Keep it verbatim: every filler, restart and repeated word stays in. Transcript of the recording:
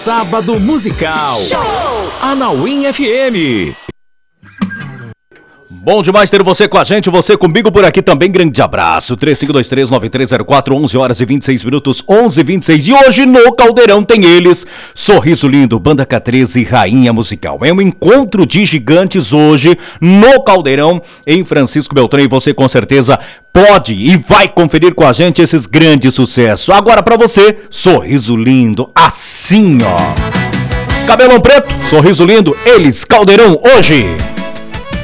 Sábado Musical. Show! Anauim F M. Bom demais ter você com a gente, você comigo por aqui também, grande abraço, três cinco dois três, nove três zero quatro, onze horas e vinte e seis minutos, onze e vinte e seis, e hoje no Caldeirão tem eles, Sorriso Lindo, Banda K treze, Rainha Musical, é um encontro de gigantes hoje no Caldeirão, em Francisco Beltrão, e você com certeza pode e vai conferir com a gente esses grandes sucessos. Agora pra você, Sorriso Lindo, assim ó, Cabelão Preto, Sorriso Lindo, eles, Caldeirão hoje.